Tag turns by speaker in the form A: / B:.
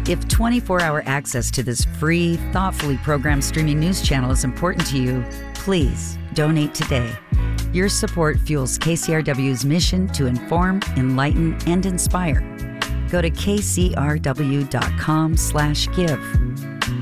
A: If 24-hour access to this free, thoughtfully programmed streaming news channel is important to you, please donate today. Your support fuels KCRW's mission to inform, enlighten, and inspire. Go to kcrw.com/give.